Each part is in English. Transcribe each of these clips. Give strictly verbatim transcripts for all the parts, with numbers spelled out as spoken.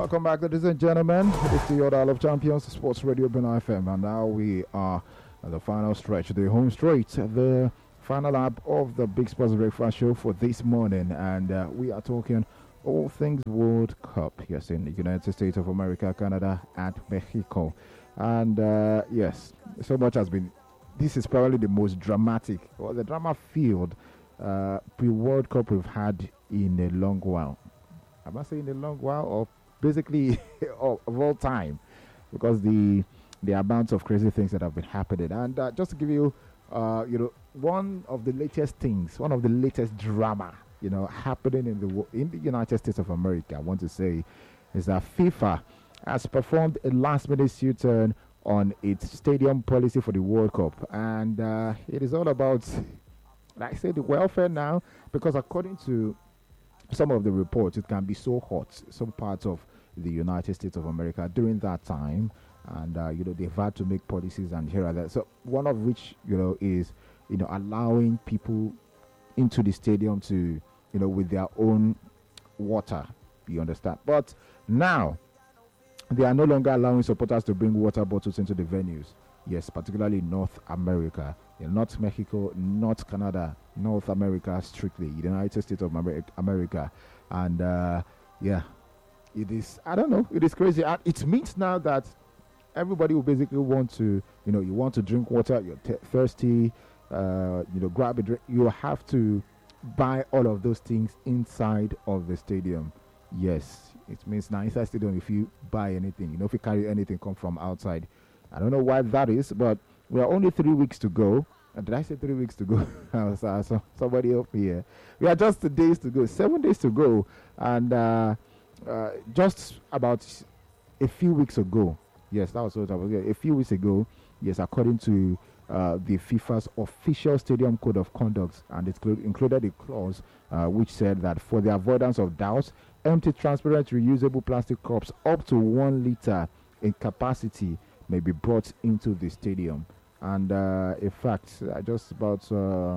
Welcome back, ladies and gentlemen. It's the Order of Champions Sports Radio Bena F M, and now we are at the final stretch, the home straight, the final lap of the Big Sports Breakfast Show for this morning, and uh, we are talking all things World Cup. Yes, in the United States of America, Canada, and Mexico, and uh, yes, so much has been. This is probably the most dramatic, or the drama-filled uh, pre-World Cup we've had in a long while. Am I saying a long while, or basically of, of all time, because the the amount of crazy things that have been happening. And uh, just to give you, uh, you know, one of the latest things, one of the latest drama, you know, happening in the wo- in the United States of America, I want to say, is that FIFA has performed a last-minute U-turn on its stadium policy for the World Cup, and uh, it is all about, like I say, the welfare now, because according to some of the reports, it can be so hot, some parts of the United States of America during that time, and uh, you know, they've had to make policies and here and there. So one of which, you know, is, you know, allowing people into the stadium to, you know, with their own water. You understand? But now they are no longer allowing supporters to bring water bottles into the venues. Yes, particularly North America, yeah, not Mexico, not Canada, North America strictly, United States of Ameri- America, and uh, yeah, it is. I don't know. It is crazy. And it means now that everybody will basically want to, you know, you want to drink water, you're t- thirsty, uh, you know, grab a drink. You have to buy all of those things inside of the stadium. Yes, it means now inside stadium, if you buy anything, you know, if you carry anything, come from outside. I don't know why that is, but we are only three weeks to go. Uh, did I say three weeks to go? I was, uh, so, somebody up here. We are just days to go, seven days to go, and uh, uh, just about a few weeks ago. Yes, that was what I was. A few weeks ago. Yes, according to uh, the FIFA's official stadium code of conduct, and it cl- included a clause uh, which said that for the avoidance of doubt, empty, transparent, reusable plastic cups up to one liter in capacity may be brought into the stadium. And uh, in fact, I just about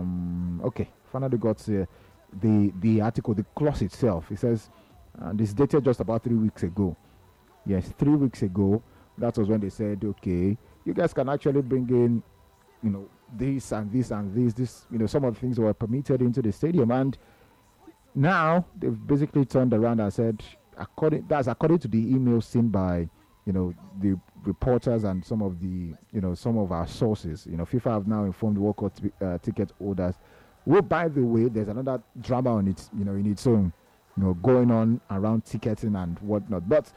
um, okay, finally got uh, the the article, the clause itself. It says, and it's dated just about three weeks ago. Yes, three weeks ago. That was when they said, okay, you guys can actually bring in, you know, this and this and this, this, you know, some of the things that were permitted into the stadium. And now they've basically turned around and said, according that's according to the email seen by, you know, the reporters and some of the, you know, some of our sources. You know, FIFA have now informed World Cup t- uh, ticket holders. Well, by the way, there's another drama on it, you know, in its own, you know, going on around ticketing and whatnot. But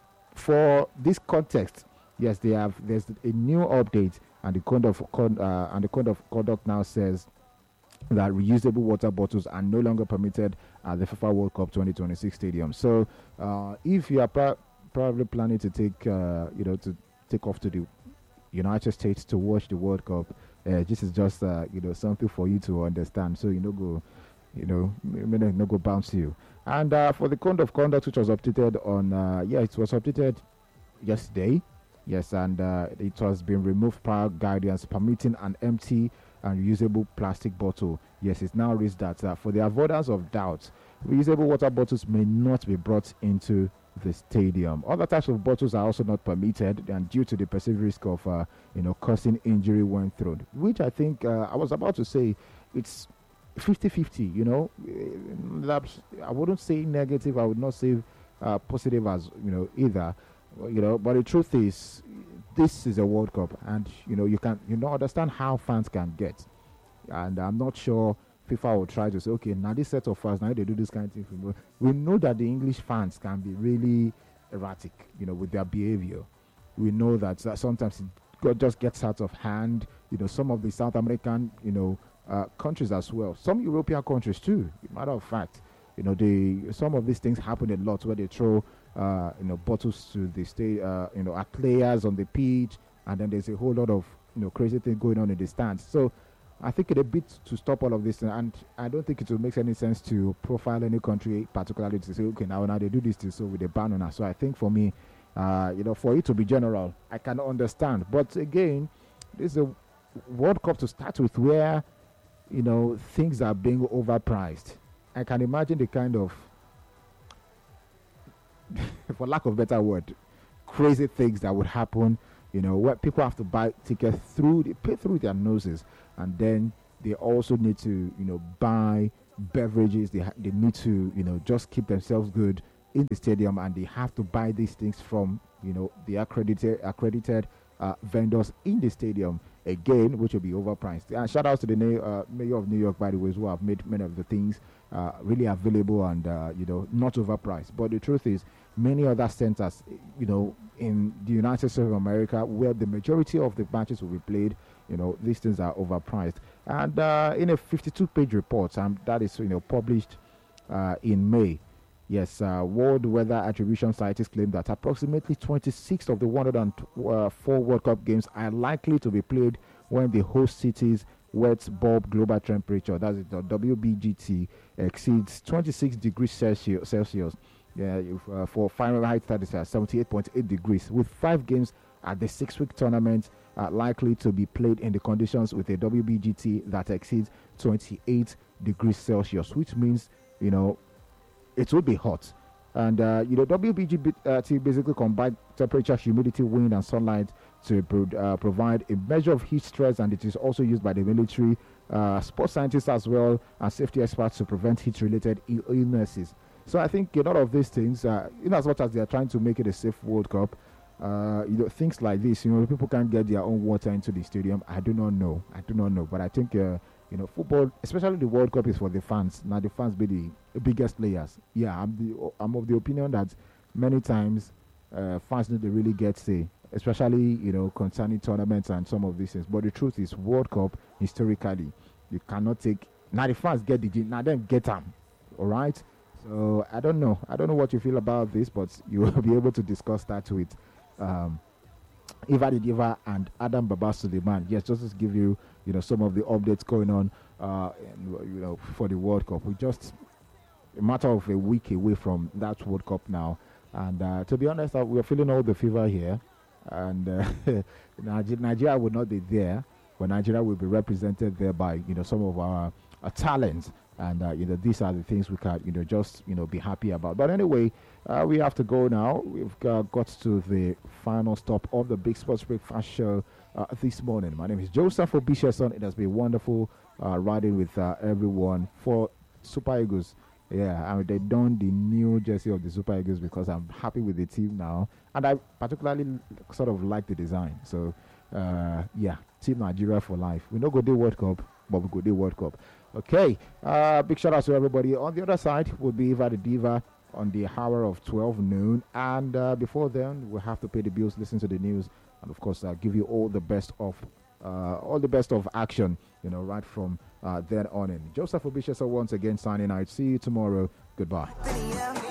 for this context, yes, they have. There's a new update, and the code of con- uh, and the code of conduct now says that reusable water bottles are no longer permitted at the FIFA World Cup twenty twenty-six stadium. So, uh, if you are pra- probably planning to take, uh, you know, to take off to the United States to watch the World Cup, uh, this is just, uh, you know, something for you to understand. So you know, go, you know, may not go bounce you. And uh, for the code of conduct, which was updated on, uh, yeah, it was updated yesterday. Yes, and uh, it has been removed prior guidance permitting an empty and reusable plastic bottle. Yes, it's now reached that uh, for the avoidance of doubt, reusable water bottles may not be brought into the stadium. Other types of bottles are also not permitted, and due to the perceived risk of, uh, you know, causing injury when thrown, which I think uh, I was about to say, it's fifty-fifty, you know. That's, I wouldn't say negative, I would not say uh, positive as, you know, either, you know, but the truth is, this is a World Cup, and, you know, you can, you know, understand how fans can get, and I'm not sure FIFA will try to say, okay, now this set of fans, now they do this kind of thing. We know that the English fans can be really erratic, you know, with their behavior. We know that uh, sometimes it just gets out of hand, you know, some of the South American, you know, Uh, countries as well, some European countries too. Matter of fact, you know, they some of these things happen a lot where they throw, uh, you know, bottles to the state, uh, you know, at players on the pitch, and then there's a whole lot of, you know, crazy thing going on in the stands. So, I think it's a bit to stop all of this, and I don't think it will make any sense to profile any country particularly to say, okay, now now they do this, to, so with a ban on us. So I think for me, uh, you know, for it to be general, I can understand. But again, this is a World Cup to start with, where, you know, things are being overpriced. I can imagine the kind of for lack of better word, crazy things that would happen. You know, where people have to buy tickets through, they pay through their noses, and then they also need to, you know, buy beverages. They ha- they need to, you know, just keep themselves good in the stadium, and they have to buy these things from, you know, the accredited accredited uh, vendors in the stadium again, which will be overpriced. And shout out to the na- uh, mayor of New York, by the way, who have made many of the things uh, really available and uh, you know, not overpriced. But the truth is, many other centers, you know, in the United States of America, where the majority of the matches will be played, you know, these things are overpriced. And uh, in a fifty-two page report, um, that is, you know, published uh, in May. Yes, uh, World Weather Attribution Scientists claim that approximately twenty-six of the one hundred four World Cup games are likely to be played when the host city's wet bulb global temperature, that's the W B G T, exceeds twenty-six degrees Celsius. Celsius. Yeah, if, uh, for Fahrenheit, that is uh, seventy-eight point eight degrees, with five games at the six-week tournament uh, likely to be played in the conditions with a W B G T that exceeds twenty-eight degrees Celsius, which means, you know, it will be hot. And, uh, you know, W B G T basically combines temperature, humidity, wind, and sunlight to pro- uh, provide a measure of heat stress, and it is also used by the military, uh, sports scientists as well, and safety experts to prevent heat-related Ill- illnesses. So I think a lot of these things, uh, in as much as they are trying to make it a safe World Cup, uh, you know, things like this, you know, people can't get their own water into the stadium. I do not know. I do not know. But I think, uh, you know, football, especially the World Cup, is for the fans. Now the fans be the, the biggest players. Yeah, I'm the I'm of the opinion that many times uh, fans need to really get say, especially, you know, concerning tournaments and some of these things. But the truth is, World Cup historically, you cannot take. Now the fans get the now them get them, all right. So I don't know. I don't know what you feel about this, but you will be able to discuss that with um, Eva the Diva and Adam Babas Suleiman. Yes, just to give you, you know, some of the updates going on, uh, and, you know, for the World Cup. We just a matter of a week away from that World Cup now, and uh, to be honest, uh, we're feeling all the fever here, and uh, Nigeria, Nigeria will not be there, but Nigeria will be represented there by, you know, some of our, our talents. And, uh, you know, these are the things we can, you know, just, you know, be happy about. But anyway, uh, we have to go now. We've uh, got to the final stop of the Big Sports Breakfast Show uh, this morning. My name is Joseph Obishason. It has been wonderful uh, riding with uh, everyone for Super Eagles. Yeah, I mean, they donned the new jersey of the Super Eagles because I'm happy with the team now. And I particularly sort of like the design. So, uh, yeah, Team Nigeria for life. We don't go do World Cup, but we go do World Cup. Okay, uh, big shout out to everybody. On the other side will be Eva the Diva on the hour of twelve noon. And uh, before then, we'll have to pay the bills, listen to the news, and of course, uh, give you all the best of uh, all the best of action, you know, right from uh, then on in. Joseph Obisha, so once again signing out. See you tomorrow. Goodbye.